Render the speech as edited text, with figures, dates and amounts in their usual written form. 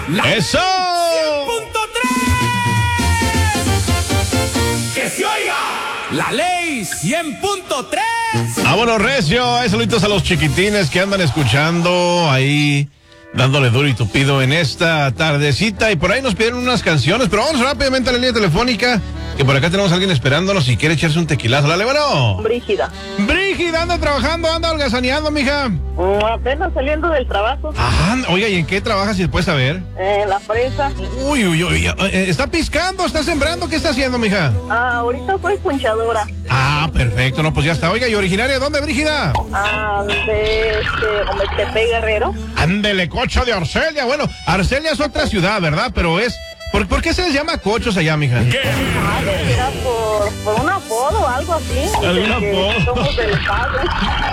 ¡Eso! 100.3. ¡Que se oiga! La ley 100.3. Vámonos, recio. Hay saluditos a los chiquitines que andan escuchando ahí, dándole duro y tupido en esta tardecita. Y por ahí nos pidieron unas canciones, pero vamos rápidamente a la línea telefónica, que por acá tenemos a alguien esperándonos y quiere echarse un tequilazo. Dale, bueno. Brígida. Brígida, anda trabajando, anda holgazaneando, mija. Apenas saliendo del trabajo. Ajá, oiga, ¿y en qué trabajas, si se puede saber? La presa. Uy, ¿está piscando, está sembrando? ¿Qué está haciendo, mija? Ahorita soy punchadora. Ah, perfecto, no, pues ya está. Oiga, ¿y originaria de dónde, Brígida? De Ometepe, Guerrero. Ándele, Cocho de Arcelia. Bueno, Arcelia es otra ciudad, ¿verdad? Pero es... ¿Por qué se les llama cochos allá, mija? Era por un apodo o algo así. ¿Algún de que apodo? somos del padre.